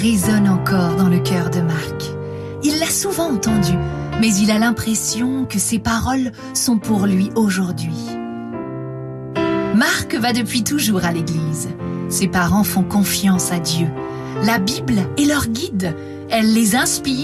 résonne encore dans le cœur de Marc. Il l'a souvent entendu, mais il a l'impression que ces paroles sont pour lui aujourd'hui. Marc va depuis toujours à l'église. Ses parents font confiance à Dieu. La Bible est leur guide. Elle les inspire